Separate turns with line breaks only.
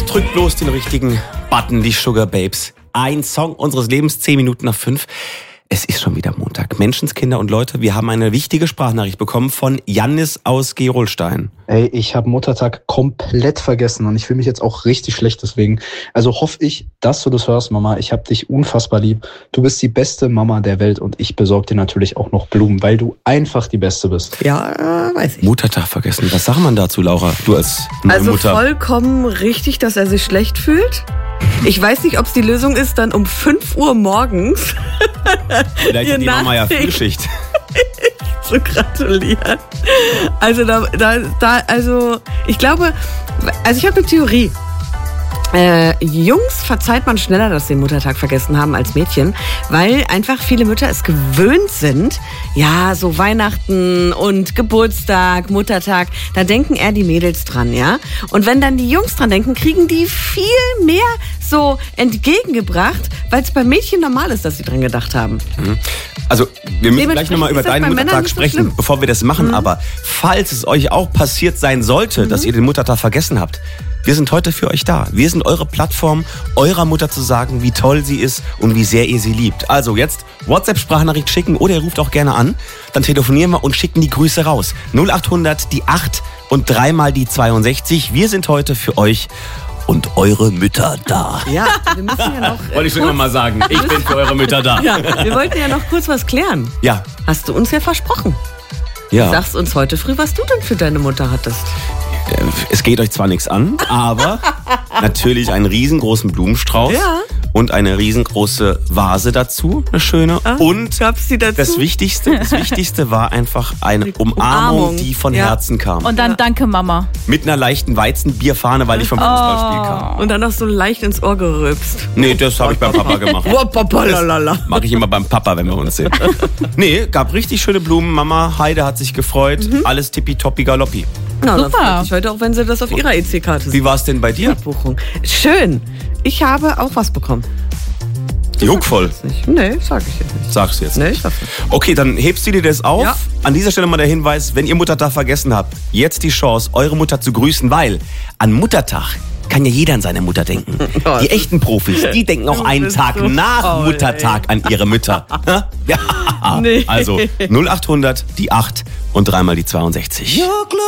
Drückt bloß den richtigen Button, die Sugar Babes. Ein Song unseres Lebens, 10 Minuten nach 5. Es ist schon wieder Montag. Menschenskinder und Leute, wir haben eine wichtige Sprachnachricht bekommen von Jannis aus Gerolstein.
Ey, ich habe Muttertag komplett vergessen und ich fühle mich jetzt auch richtig schlecht deswegen. Also hoffe ich, dass du das hörst, Mama. Ich habe dich unfassbar lieb. Du bist die beste Mama der Welt und ich besorge dir natürlich auch noch Blumen, weil du einfach die Beste bist.
Ja, weiß ich.
Muttertag vergessen. Was sagt man dazu, Laura? Du als neue Mutter.
Also vollkommen richtig, dass er sich schlecht fühlt. Ich weiß nicht, ob es die Lösung ist, dann um 5 Uhr morgens
Vielleicht hat die Mama ja Frühschicht.
zu gratulieren. Also also ich glaube, ich habe eine Theorie. Jungs verzeiht man schneller, dass sie den Muttertag vergessen haben als Mädchen, weil einfach viele Mütter es gewöhnt sind, ja, so Weihnachten und Geburtstag, Muttertag, da denken eher die Mädels dran, ja. Und wenn dann die Jungs dran denken, kriegen die viel mehr so entgegengebracht, weil es bei Mädchen normal ist, dass sie dran gedacht haben.
Also, wir müssen gleich nochmal über deinen Muttertag sprechen, bevor wir das machen, aber falls es euch auch passiert sein sollte, dass ihr den Muttertag vergessen habt, wir sind heute für euch da. Wir sind eure Plattform, eurer Mutter zu sagen, wie toll sie ist und wie sehr ihr sie liebt. Also jetzt WhatsApp-Sprachnachricht schicken oder ihr ruft auch gerne an. Dann telefonieren wir und schicken die Grüße raus. 0800 die 8 und 3 mal die 62. Wir sind heute für euch und eure Mütter da.
Ja, wir müssen ja noch...
Wollte ich schon immer mal sagen, ich bin für eure Mütter da.
Ja, wir wollten ja noch kurz was klären.
Ja.
Hast du uns ja versprochen.
Ja.
Du sagst uns heute früh, was du denn für deine Mutter hattest.
Es geht euch zwar nichts an, aber natürlich einen riesengroßen Blumenstrauß und eine riesengroße Vase dazu, eine schöne. Und
gab's die dazu?
Das Wichtigste war einfach eine Umarmung, die von Herzen kam.
Und dann danke Mama.
Mit einer leichten Weizenbierfahne, weil ich vom Fußballspiel kam.
Und dann noch so leicht ins Ohr gerülpst.
Nee, das habe ich beim Papa gemacht. Das mache ich immer beim Papa, wenn wir uns sehen. Nee, gab richtig schöne Blumen. Mama Heide hat sich gefreut. Alles tippitoppi galoppi.
Na, dann freut mich heute auch, wenn sie das auf ihrer EC-Karte sieht.
Wie war es denn bei dir?
Buchung. Schön. Ich habe auch was bekommen.
Die Huckvoll.
Nee, sag ich jetzt nicht.
Sagst du jetzt
Nee,
nicht.
ich sag's nicht.
Okay, dann hebst du dir das auf.
Ja.
An dieser Stelle mal der Hinweis, wenn ihr Muttertag vergessen habt, jetzt die Chance, eure Mutter zu grüßen, weil an Muttertag kann ja jeder an seine Mutter denken. Die echten Profis, die denken auch einen Tag
so
nach
faul,
Muttertag an ihre Mütter. Ja.
Nee.
Also 0800 die 8 und 3 mal die 62.